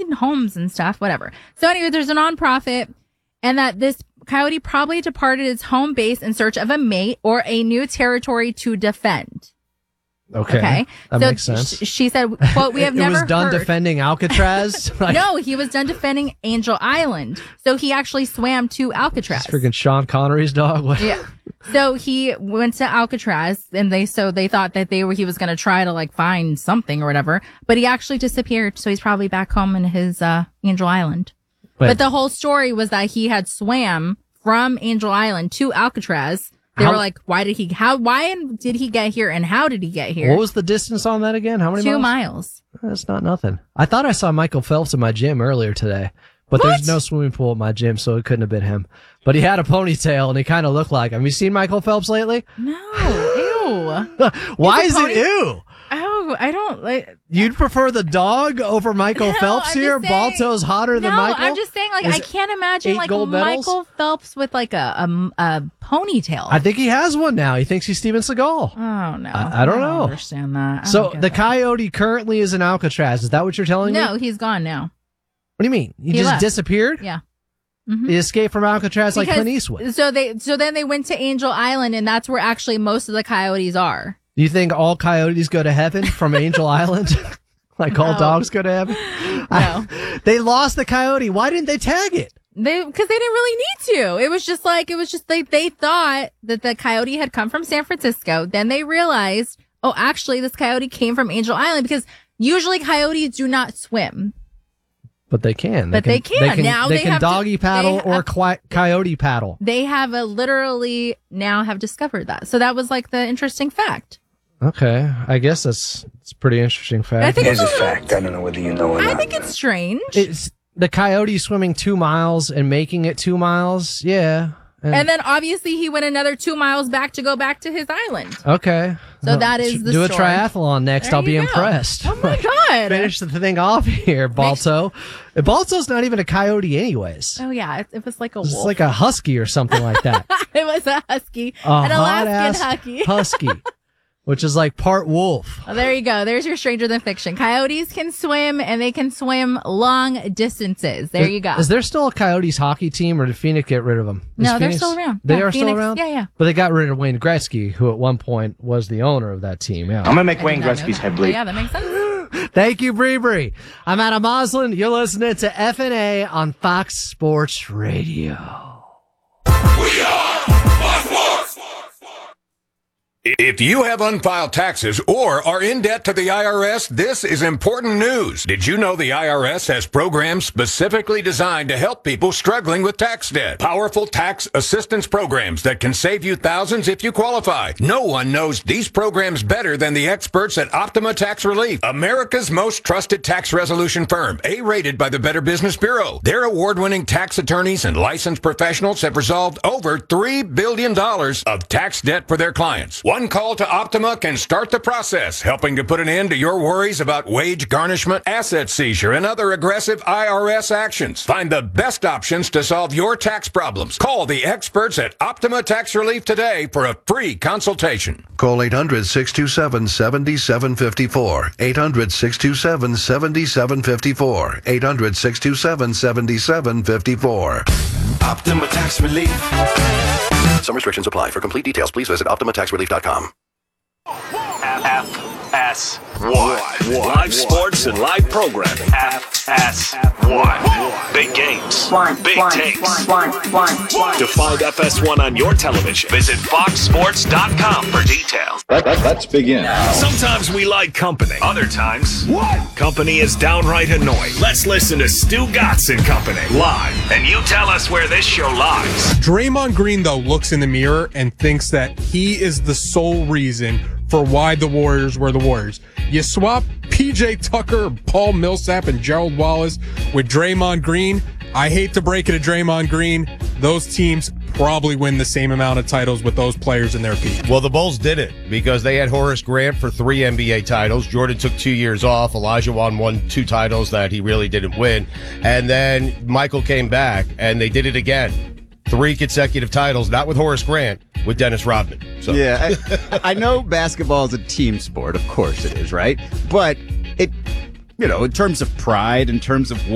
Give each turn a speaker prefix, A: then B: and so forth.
A: need homes and stuff, whatever. So anyway, there's a nonprofit, and that this coyote probably departed its home base in search of a mate or a new territory to defend.
B: Okay. That makes sense.
A: She said, quote, we have never
B: was done
A: heard.
B: defending Alcatraz?
A: No, he was done defending Angel Island. So he actually swam to Alcatraz.
B: It's freaking Sean Connery's dog. What?
A: Yeah. So he went to Alcatraz, and they thought that he was going to try to like find something or whatever, but he actually disappeared. So he's probably back home in his Angel Island.
B: Wait.
A: But the whole story was that he had swam from Angel Island to Alcatraz. They were like, why did he get here, and how did he get here?
B: What was the distance on that again? How many
A: 2
B: miles?
A: miles.
B: That's not nothing. I thought I saw Michael Phelps in my gym earlier today, but there's no swimming pool at my gym, so it couldn't have been him. But he had a ponytail, and he kind of looked like him. Have you seen Michael Phelps lately?
A: No. Ew.
B: Why is it ew?
A: Oh, I don't like.
B: You'd prefer the dog over Michael Phelps
A: I'm
B: here?
A: just saying-
B: Balto's hotter than Michael?
A: I'm just saying, like,
B: Is
A: I can't imagine,
B: 8
A: like,
B: gold medals?
A: Michael Phelps with, like, a ponytail.
B: I think he has one now. He thinks he's Steven Seagal.
A: Oh, no.
B: I don't know.
A: Understand that. I
B: So
A: don't get
B: the
A: that.
B: coyote currently is in Alcatraz. Is that what you're telling me?
A: No, he's gone now.
B: What do you mean? He just
A: left.
B: disappeared?
A: Yeah.
B: He escaped from Alcatraz like
A: Because-
B: Clint Eastwood.
A: So then they went to Angel Island, and that's where actually most of the coyotes are.
B: Do you think all coyotes go to heaven from Angel Island? Like all
A: No.
B: dogs go to heaven?
A: No.
B: They lost the coyote. Why didn't they tag it?
A: Because they didn't really need to. It was just they thought that the coyote had come from San Francisco. Then they realized, oh, actually, this coyote came from Angel Island, because usually coyotes do not swim.
B: But they can.
A: But they can. Now
B: they
A: they
B: can
A: have to-
B: doggy paddle
A: they
B: or
A: have-
B: coyote paddle.
A: They have literally now have discovered that. So that was like the interesting fact.
B: Okay, I guess it's a pretty interesting fact.
A: I think
C: Here's a
A: it's
C: fact. I don't know whether you know or
A: I
C: not.
A: think it's strange.
B: It's the coyote swimming 2 miles and making it 2 miles. Yeah.
A: And then obviously he went another 2 miles back to go back to his island.
B: Okay.
A: So that is the
B: Do a
A: story.
B: triathlon next.
A: There
B: I'll be
A: you go.
B: impressed.
A: Oh my God.
B: Finish the thing off here, Balto. Balto's not even a coyote anyways.
A: Oh yeah, it was like a
B: It's
A: wolf.
B: like a husky or something like that.
A: It was a husky,
B: hot
A: an Alaskan
B: ass
A: husky.
B: husky, which is like part wolf.
A: Well, there you go. There's your Stranger Than Fiction. Coyotes can swim, and they can swim long distances. There you go.
B: Is there still a Coyotes hockey team, or did Phoenix get rid of them?
A: No, they're still around.
B: They
A: Yeah,
B: are still
A: Phoenix-
B: around?
A: yeah.
B: But they got rid of Wayne Gretzky, who at one point was the owner of that team. Yeah.
C: I'm gonna make
A: I
C: Wayne
A: did not know
C: Gretzky's
A: that.
C: head bleed.
A: Yeah, that makes sense.
B: Thank you, Bree. I'm Adam Moslin. You're listening to FNA on Fox Sports Radio.
D: We are Fox Sports.
E: If you have unfiled taxes or are in debt to the IRS, this is important news. Did you know the IRS has programs specifically designed to help people struggling with tax debt? Powerful tax assistance programs that can save you thousands if you qualify. No one knows these programs better than the experts at Optima Tax Relief, America's most trusted tax resolution firm, A-rated by the Better Business Bureau. Their award-winning tax attorneys and licensed professionals have resolved over $3 billion of tax debt for their clients. One call to Optima can start the process, helping to put an end to your worries about wage garnishment, asset seizure, and other aggressive IRS actions. Find the best options to solve your tax problems. Call the experts at Optima Tax Relief today for a free consultation.
F: Call 800-627-7754. 800-627-7754. 800-627-7754.
D: Optima Tax Relief.
F: Some restrictions apply. For complete details, please visit OptimaTaxRelief.com.
G: FS1. Live sports and live programming. FS1. Big games. Big takes. To find FS1 on your television, visit foxsports.com for details.
H: Let's begin.
G: Sometimes we like company. Other times, company is downright annoying. Let's listen to Stu Gatz and Company live. And you tell us where this show lies.
I: Draymond Green, though, looks in the mirror and thinks that he is the sole reason for why the Warriors were the Warriors. You swap PJ Tucker, Paul Millsap, and Gerald Wallace with Draymond Green. I hate to break it to Draymond Green. Those teams probably win the same amount of titles with those players in their peak.
J: Well, the Bulls did it because they had Horace Grant for 3 NBA titles. Jordan took 2 years off. Olajuwon won 2 titles that he really didn't win. And then Michael came back, and they did it again. 3 consecutive titles, not with Horace Grant, with Dennis Rodman. So.
K: Yeah, I know basketball is a team sport. Of course it is, right? But it, in terms of pride, in terms of